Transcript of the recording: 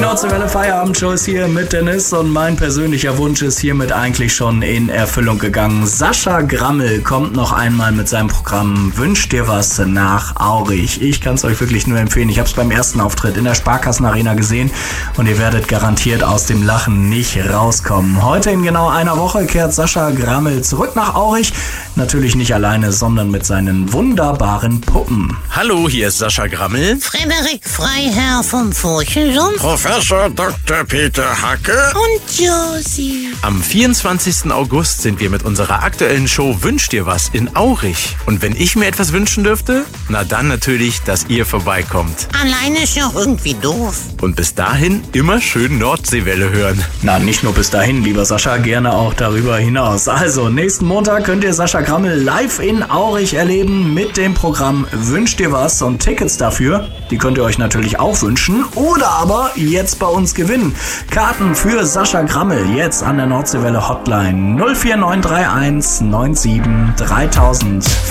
Nordseewelle Feierabendshow ist hier mit Dennis und mein persönlicher Wunsch ist hiermit eigentlich schon in Erfüllung gegangen. Sascha Grammel kommt noch einmal mit seinem Programm Wünsch dir was nach Aurich. Ich kann es euch wirklich nur empfehlen. Ich habe es beim ersten Auftritt in der Sparkassenarena gesehen und ihr werdet garantiert aus dem Lachen nicht rauskommen. Heute in genau einer Woche kehrt Sascha Grammel zurück nach Aurich. Natürlich nicht alleine, sondern mit seinen wunderbaren Puppen. Hallo, hier ist Sascha Grammel. Frederik Freiherr vom Furchensumpf. Professor Dr. Peter Hacke. Und Josie. Am 24. August sind wir mit unserer aktuellen Show Wünsch dir was in Aurich. Und wenn ich mir etwas wünschen dürfte, na dann natürlich, dass ihr vorbeikommt. Alleine ist ja auch irgendwie doof. Und bis dahin immer schön Nordseewelle hören. Na, nicht nur bis dahin, lieber Sascha, gerne auch darüber hinaus. Also, nächsten Montag könnt ihr Sascha Grammel live in Aurich erleben mit dem Programm Wünsch dir was und Tickets dafür, die könnt ihr euch natürlich auch wünschen oder aber jetzt bei uns gewinnen. Karten für Sascha Grammel jetzt an der Nordseewelle Hotline 04931 97 3000.